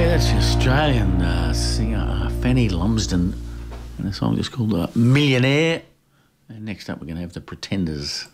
That's the Australian singer Fanny Lumsden, and a song just called Millionaire. And next up we're going to have The Pretenders.